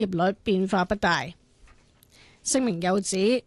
業率變化不大。聲明又指，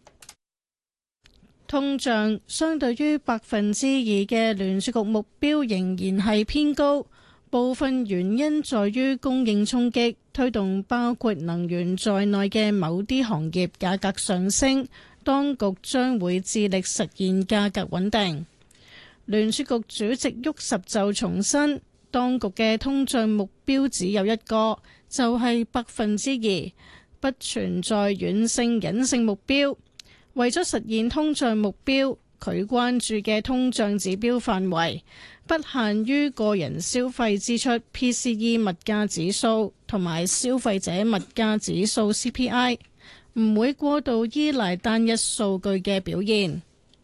通脹相對於2%嘅聯儲局目標仍然係偏高，部分原因在於供應衝擊，推動包括能源在內嘅某啲行業價格上升。當局將會致力實現價格穩定。聯儲局主席沃什就重申，當局嘅通脹目標只有一個，就係2%，不存在軟性隱性目標。為咗實現通脹目標，佢關注嘅通脹指標範圍不限於個人消費支出 PCE 物價指數同埋消費者物價指數 CPI。唔會過度依賴單一數據嘅表現。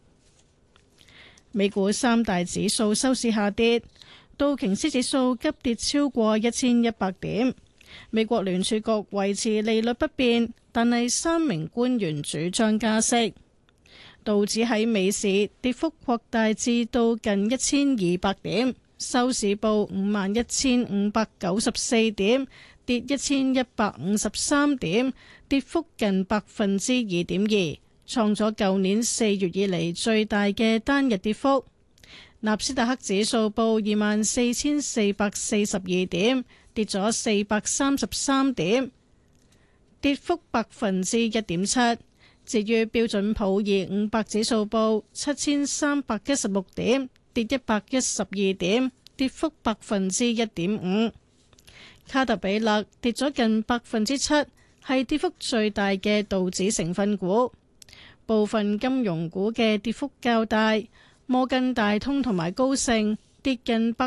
美股三大指數收市下跌，道瓊斯指數急跌超過1100點。美國聯儲局維持利率不變，但係3名官員主張加息。道指喺美市跌幅擴大至到近1200點，收市報51594點，跌1153點，跌幅近2.2%，創咗舊年4月以嚟最大嘅單日跌幅。納斯達克指數報24442點，跌咗433點，跌幅1.7%。至於標準普爾500指數報7316點，跌112點，跌幅1.5%。卡特彼勒跌咗近7%，係跌幅最大嘅道指成分股。部分金融股嘅跌幅較大，摩根大通同埋高盛跌近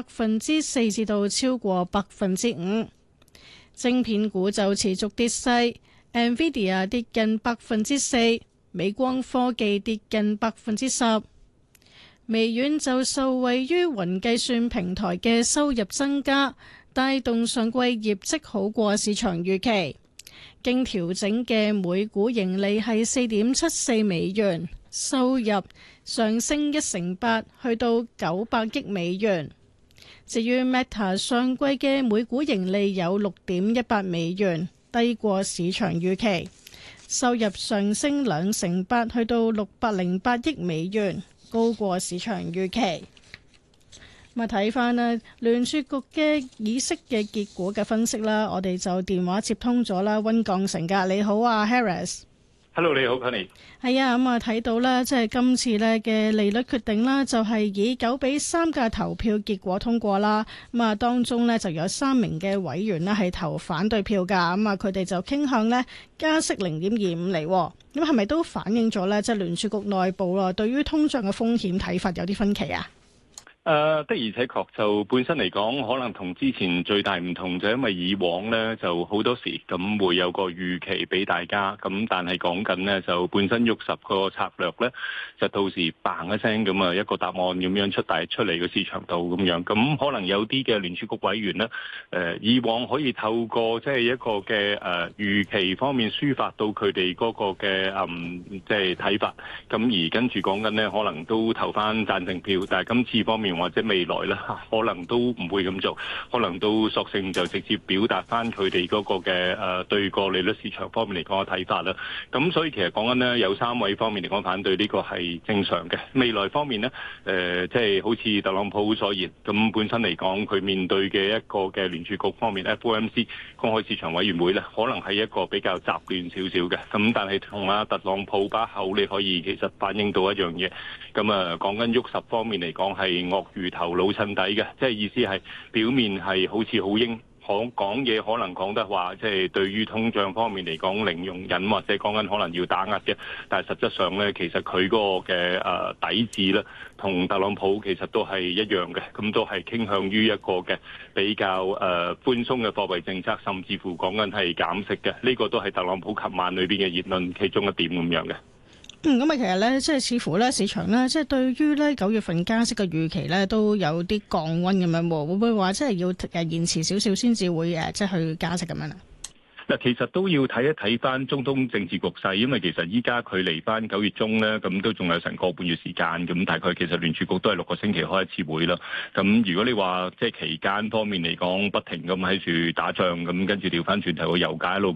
4%至到超過5%。晶片股就持續跌勢，NVIDIA 跌近4%，美光科技跌近10%。微軟就受惠於雲計算平台嘅收入增加，帶動上季業績好過市場預期。經調整嘅每股盈利係4.74美元，收入上升1%，去到900億美元。至於 Meta 上季嘅每股盈利有6.18美元，低過市場預期。收入上升2%，去到608億美元，高過市場預期。咁啊，睇翻咧聯儲局嘅議息嘅結果嘅分析啦，我哋就電話接通咗啦，溫鋼城噶，你好啊 Harris。Hello， 你好 Penny。 係啊，咁啊睇到咧，即係今次咧嘅利率決定啦，就係以9-3嘅投票結果通過啦。咁啊，當中咧就有3名嘅委員咧係投反對票噶，咁啊佢哋就傾向咧加息0.25厘。咁係咪都反映咗咧，即係聯儲局內部咯對於通脹嘅風險睇法有啲分歧啊？ 的而且確就本身嚟講，可能同之前最大唔同就因為以往呢就好多時咁會有個預期俾大家，咁但係講緊呢就本身喐十個策略呢，就到時嘭一聲咁啊一個答案咁樣出嚟個市場度咁樣，咁可能有啲嘅聯儲局委員呢，以往可以透過即係一個嘅預期方面抒發到佢哋嗰個嘅即係睇法，咁而跟住講緊呢，可能都投翻贊成票，但係今次方面或者未來咧，可能都唔會咁做，可能都索性就直接表達翻佢哋嗰個嘅對個利率市場方面嚟講嘅睇法啦。咁所以其實講緊呢，有3位方面嚟講反對呢個係正常嘅。未來方面呢，即係好似特朗普所言，咁本身嚟講佢面對嘅一個嘅聯儲局方面 FOMC 公開市場委員會咧，可能係一個比較雜亂少少嘅。咁但係同阿特朗普把口你可以其實反映到一樣嘢。咁啊講緊喐十方面嚟講係鱷魚頭老襯底嘅，即係意思係表面係好似好鷹，講嘢可能講得話，即係對於通脹方面嚟講零容忍，或者講緊可能要打壓嘅，但係實質上咧，其實佢嗰個嘅底子咧，同特朗普其實都係一樣嘅，咁都係傾向於一個嘅比較寬鬆嘅貨幣政策，甚至乎講緊係減息嘅，呢個都係特朗普琴晚裏邊嘅言論其中一點咁樣嘅。 咁啊，其實咧，即係似乎咧，市場咧，即係對於咧9月份加息嘅預期咧，都有啲降溫咁樣喎。會唔會話即係要延遲少少先至會即係去加息咁樣啊？ 嗱，其實都要睇一睇翻中東政治局勢，因為其實依家距離翻9月中咧，咁都仲有成個半月時間，咁大概其實聯儲局都係6個星期開一次會啦。咁如果你話即係期間方面嚟講，不停咁喺住打仗，咁跟住調翻轉頭個油價一路